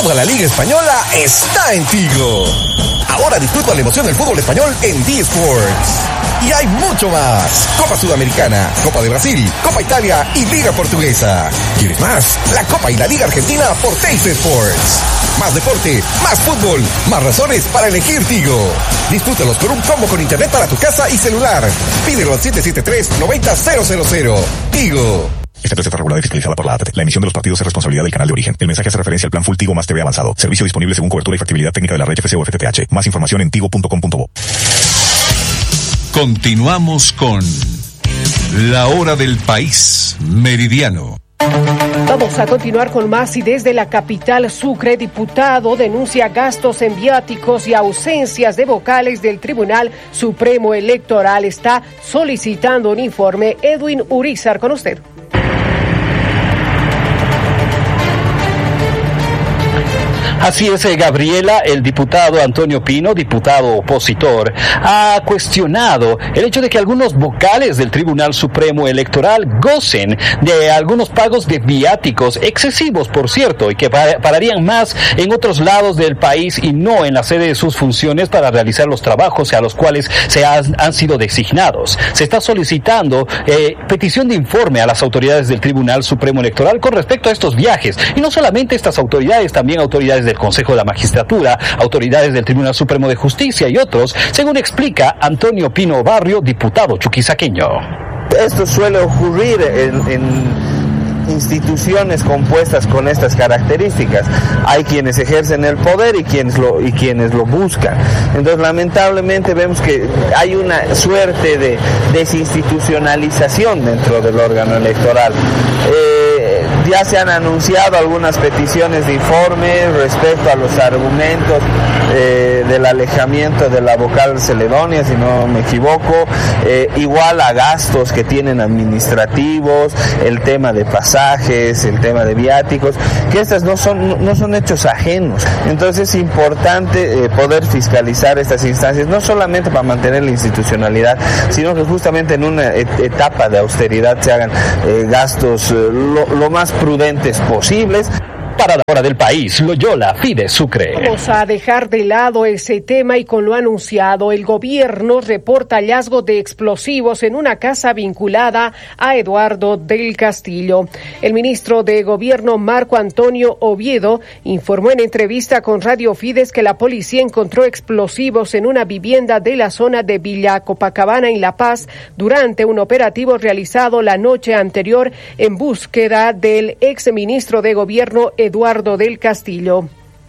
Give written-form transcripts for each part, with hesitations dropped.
Toda la Liga Española está en Tigo. Ahora disfruta la emoción del fútbol español en D-Sports. Y hay mucho más. Copa Sudamericana, Copa de Brasil, Copa Italia y Liga Portuguesa. ¿Quieres más? La Copa y la Liga Argentina por Teis Sports. Más deporte, más fútbol, más razones para elegir Tigo. Disfrútalos con un combo con internet para tu casa y celular. Pídelo al 773-90000. Tigo. Esta empresa está regulada y fiscalizada por la ATT. La emisión de los partidos es responsabilidad del canal de origen. El mensaje hace referencia al plan Full Tigo más TV avanzado. Servicio disponible según cobertura y factibilidad técnica de la red FCC o FTTH. Más información en tigo.com.bo. Continuamos con La Hora del País Meridiano. Vamos a continuar con más y desde la capital Sucre, diputado denuncia gastos en viáticos y ausencias de vocales del Tribunal Supremo Electoral. Está solicitando un informe. Edwin Urizar, con usted. Así es, Gabriela, el diputado Antonio Pino, diputado opositor, ha cuestionado el hecho de que algunos vocales del Tribunal Supremo Electoral gocen de algunos pagos de viáticos excesivos, por cierto, y que pararían más en otros lados del país y no en la sede de sus funciones para realizar los trabajos a los cuales han sido designados. Se está solicitando petición de informe a las autoridades del Tribunal Supremo Electoral con respecto a estos viajes. Y no solamente estas autoridades, también autoridades del Consejo de la Magistratura, autoridades del Tribunal Supremo de Justicia y otros, según explica Antonio Pino Barrio, diputado chuquisaqueño. Esto suele ocurrir en instituciones compuestas con estas características. Hay quienes ejercen el poder y quienes lo buscan. Entonces, lamentablemente vemos que hay una suerte de desinstitucionalización dentro del órgano electoral. Ya se han anunciado algunas peticiones de informe respecto a los argumentos del alejamiento de la vocal Celedonia, si no me equivoco, igual a gastos que tienen administrativos, el tema de pasajes, el tema de viáticos, que estas no son hechos ajenos. Entonces es importante poder fiscalizar estas instancias, no solamente para mantener la institucionalidad, sino que justamente en una etapa de austeridad se hagan gastos lo más prudentes posibles. Para la Hora del País, Loyola Fide Sucre. Vamos a dejar de lado ese tema y con lo anunciado, el gobierno reporta hallazgo de explosivos en una casa vinculada a Eduardo del Castillo. El ministro de Gobierno, Marco Antonio Oviedo, informó en entrevista con Radio Fides que la policía encontró explosivos en una vivienda de la zona de Villa Copacabana en La Paz durante un operativo realizado la noche anterior en búsqueda del exministro de Gobierno Eduardo del Castillo.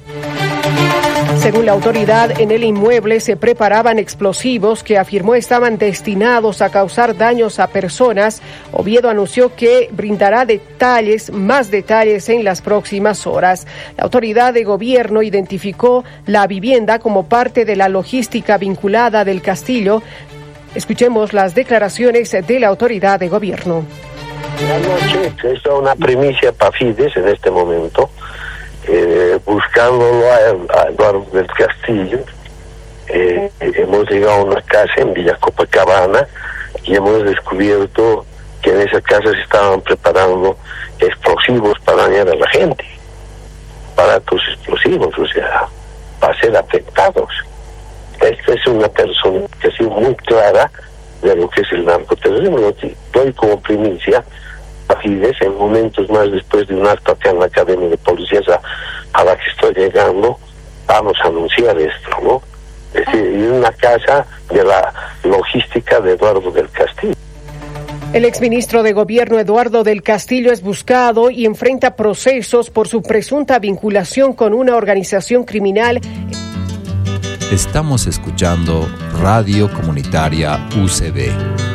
Según la autoridad, en el inmueble se preparaban explosivos que afirmó estaban destinados a causar daños a personas. Oviedo anunció que brindará más detalles en las próximas horas. La autoridad de gobierno identificó la vivienda como parte de la logística vinculada del Castillo. Escuchemos las declaraciones de la autoridad de gobierno. Buenas noches, esto es una primicia para Fides en este momento, buscándolo a Eduardo del Castillo. Hemos llegado a una casa en Villa Copacabana y hemos descubierto que en esa casa se estaban preparando explosivos para dañar a la gente, aparatos explosivos, o sea, para ser afectados. Esta es una persona que ha sido muy clara de lo que es el narcoterrorismo. Lo doy como primicia a Fides en momentos más después de un acto acá en la Academia de Policías a la que estoy llegando. Vamos a anunciar esto, ¿no? Es decir, en una casa de la logística de Eduardo del Castillo. El exministro de Gobierno Eduardo del Castillo es buscado y enfrenta procesos por su presunta vinculación con una organización criminal. Estamos escuchando Radio Comunitaria UCB.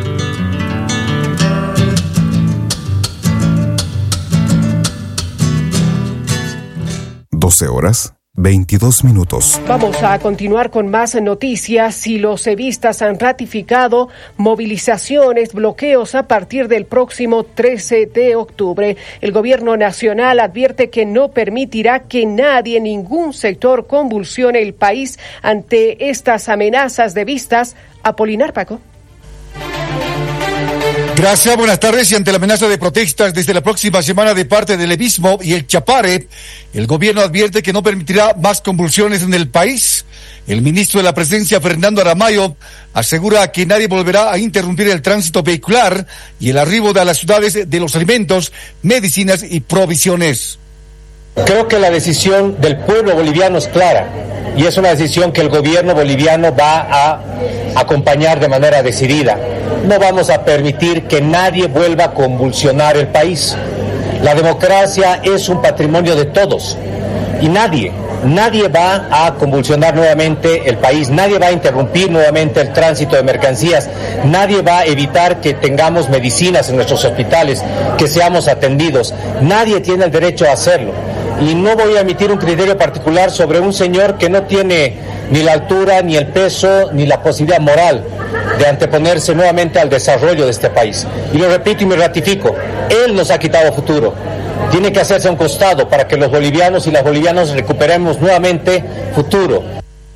Horas 22 minutos. Vamos a continuar con más noticias. Si los cevistas han ratificado movilizaciones, bloqueos a partir del próximo 13 de octubre. El gobierno nacional advierte que no permitirá que nadie, ningún sector, convulsione el país ante estas amenazas de vistas. Apolinar, Paco. Gracias, buenas tardes. Y ante la amenaza de protestas desde la próxima semana de parte del Levismo y el Chapare, el gobierno advierte que no permitirá más convulsiones en el país. El ministro de la Presidencia, Fernando Aramayo, asegura que nadie volverá a interrumpir el tránsito vehicular y el arribo de las ciudades de los alimentos, medicinas y provisiones. Creo que la decisión del pueblo boliviano es clara y es una decisión que el gobierno boliviano va a acompañar de manera decidida. No vamos a permitir que nadie vuelva a convulsionar el país. La democracia es un patrimonio de todos y nadie va a convulsionar nuevamente el país, nadie va a interrumpir nuevamente el tránsito de mercancías, nadie va a evitar que tengamos medicinas en nuestros hospitales, que seamos atendidos, nadie tiene el derecho a hacerlo. Y no voy a emitir un criterio particular sobre un señor que no tiene ni la altura, ni el peso, ni la posibilidad moral de anteponerse nuevamente al desarrollo de este país. Y lo repito y me ratifico, él nos ha quitado futuro. Tiene que hacerse a un costado para que los bolivianos y las bolivianas recuperemos nuevamente futuro.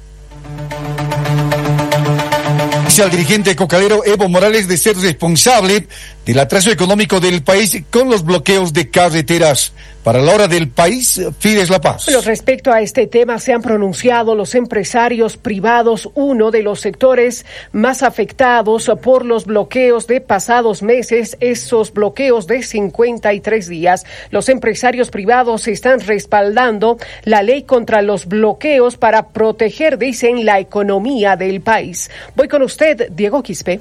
Dice al dirigente cocalero Evo Morales de ser responsable del atraso económico del país con los bloqueos de carreteras. Para la hora del país, Fides La Paz. Bueno, respecto a este tema se han pronunciado los empresarios privados, uno de los sectores más afectados por los bloqueos de pasados meses, esos bloqueos de 53 días. Los empresarios privados están respaldando la ley contra los bloqueos para proteger, dicen, la economía del país. Voy con usted, Diego Quispe.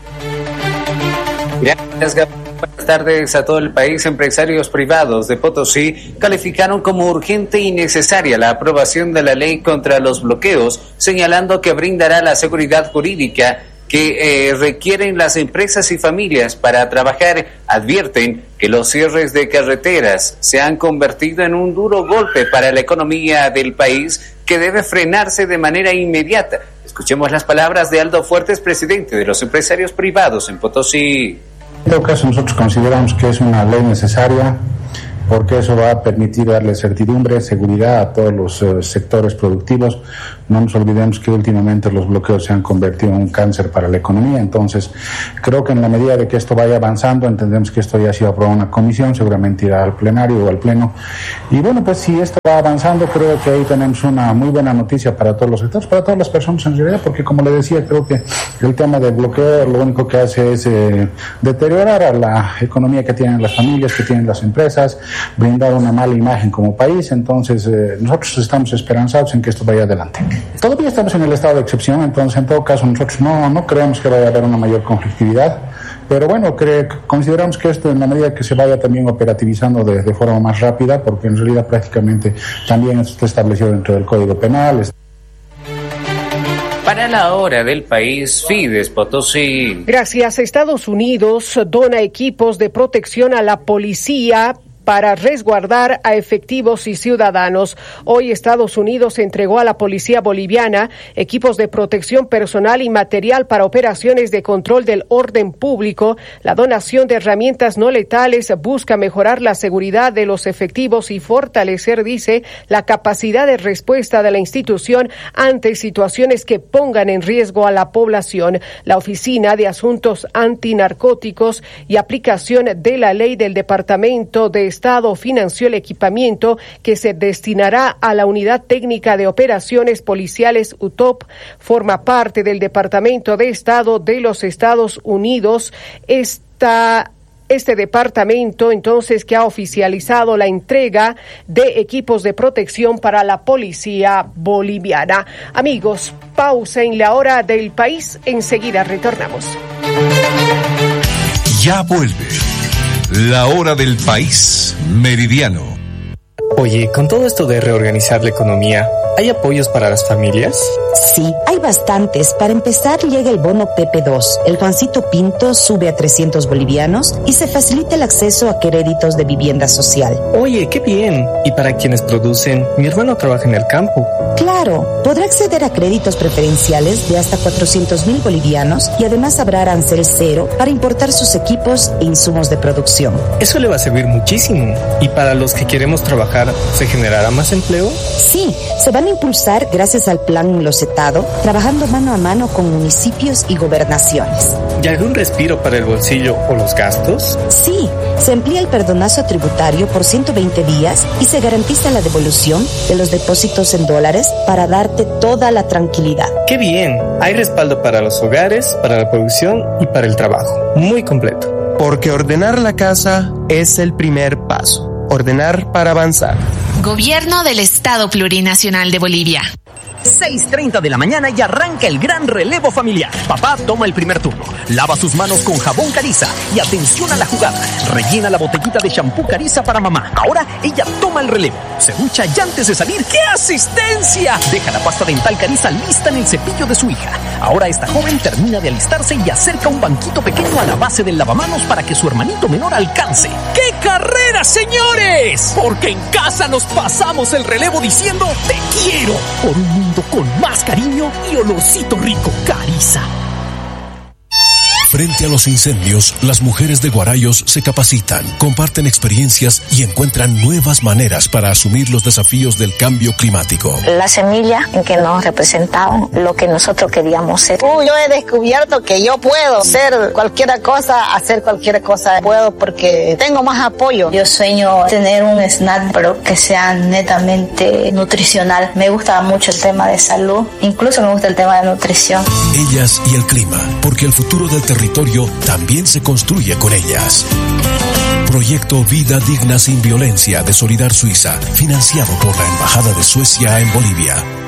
Gracias, Gabriel. Buenas tardes a todo el país. Empresarios privados de Potosí calificaron como urgente y necesaria la aprobación de la ley contra los bloqueos, señalando que brindará la seguridad jurídica que requieren las empresas y familias para trabajar. Advierten que los cierres de carreteras se han convertido en un duro golpe para la economía del país que debe frenarse de manera inmediata. Escuchemos las palabras de Aldo Fuertes, presidente de los empresarios privados en Potosí. En todo caso, nosotros consideramos que es una ley necesaria porque eso va a permitir darle certidumbre, seguridad a todos los sectores productivos. No nos olvidemos que últimamente los bloqueos se han convertido en un cáncer para la economía. Entonces, creo que en la medida de que esto vaya avanzando, entendemos que esto ya ha sido aprobado en una comisión, seguramente irá al plenario o al pleno. Y bueno, pues si esto va avanzando, creo que ahí tenemos una muy buena noticia para todos los sectores, para todas las personas en realidad, porque como le decía, creo que el tema del bloqueo lo único que hace es deteriorar a la economía que tienen las familias, que tienen las empresas, brindar una mala imagen como país. Entonces, nosotros estamos esperanzados en que esto vaya adelante. Todavía estamos en el estado de excepción, entonces en todo caso nosotros no creemos que vaya a haber una mayor conflictividad, pero bueno, consideramos que esto en la medida que se vaya también operativizando de forma más rápida, porque en realidad prácticamente también esto está establecido dentro del Código Penal. Para la hora del país, Fides Potosí. Gracias. Estados Unidos dona equipos de protección a la policía para resguardar a efectivos y ciudadanos. Hoy Estados Unidos entregó a la policía boliviana equipos de protección personal y material para operaciones de control del orden público. La donación de herramientas no letales busca mejorar la seguridad de los efectivos y fortalecer, dice, la capacidad de respuesta de la institución ante situaciones que pongan en riesgo a la población. La Oficina de Asuntos Antinarcóticos y Aplicación de la Ley del Departamento de Estado financió el equipamiento que se destinará a la Unidad Técnica de Operaciones Policiales UTOP. Forma parte del Departamento de Estado de los Estados Unidos. Este departamento, entonces, que ha oficializado la entrega de equipos de protección para la policía boliviana. Amigos, pausa en la hora del país. Enseguida retornamos. Ya vuelve la hora del país meridiano. Oye, con todo esto de reorganizar la economía, ¿hay apoyos para las familias? Sí, hay bastantes. Para empezar, llega el bono PP2. El Juancito Pinto sube a 300 bolivianos y se facilita el acceso a créditos de vivienda social. Oye, qué bien. ¿Y para quienes producen? Mi hermano trabaja en el campo. Claro, podrá acceder a créditos preferenciales de hasta 400.000 bolivianos y además habrá arancel cero para importar sus equipos e insumos de producción. Eso le va a servir muchísimo. ¿Y para los que queremos trabajar, se generará más empleo? Sí, se van van a impulsar gracias al plan enlocetado, trabajando mano a mano con municipios y gobernaciones. ¿Y algún respiro para el bolsillo o los gastos? Sí, se amplía el perdonazo tributario por 120 días y se garantiza la devolución de los depósitos en dólares para darte toda la tranquilidad. ¡Qué bien! Hay respaldo para los hogares, para la producción y para el trabajo. Muy completo. Porque ordenar la casa es el primer paso. Ordenar para avanzar. Gobierno del Estado Plurinacional de Bolivia. 6:30 de la mañana y arranca el gran relevo familiar. Papá toma el primer turno, lava sus manos con jabón Cariza y atención a la jugada. Rellena la botellita de shampoo Cariza para mamá. Ahora ella toma el relevo, se ducha y antes de salir, ¡qué asistencia! Deja la pasta dental Cariza lista en el cepillo de su hija. Ahora esta joven termina de alistarse y acerca un banquito pequeño a la base del lavamanos para que su hermanito menor alcance. ¡Qué carrera, señores! Porque en casa nos pasamos el relevo diciendo te quiero por un mundo con más cariño y olorcito rico. Cariza. Frente a los incendios, las mujeres de Guarayos se capacitan, comparten experiencias y encuentran nuevas maneras para asumir los desafíos del cambio climático. La semilla en que nos representaban lo que nosotros queríamos ser. Yo he descubierto que yo puedo ser cualquier cosa, hacer cualquier cosa. Puedo porque tengo más apoyo. Yo sueño tener un snack, pero que sea netamente nutricional. Me gusta mucho el tema de salud, incluso me gusta el tema de nutrición. Ellas y el clima, porque el futuro del territorio también se construye con ellas. Proyecto Vida Digna Sin Violencia de Solidar Suiza, financiado por la Embajada de Suecia en Bolivia.